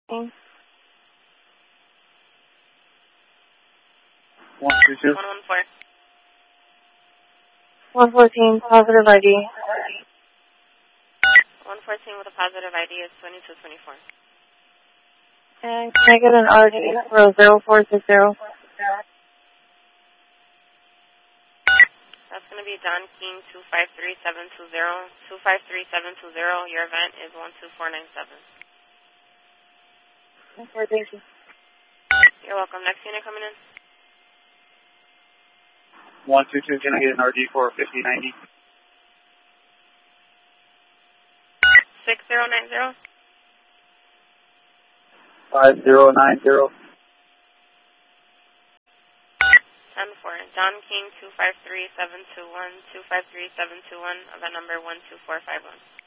King. 122. 114. 114, positive ID. 114 with a positive ID is 2224. And can I get an RD for 0460? That's going to be Don King 253720. 253720. Your event is 12497. Okay, thank you. You're welcome. Next unit coming in. 122, can I get an RD for 5090? 6090. 5090. 10-4. Don King 253721. 253721. Event number 12451.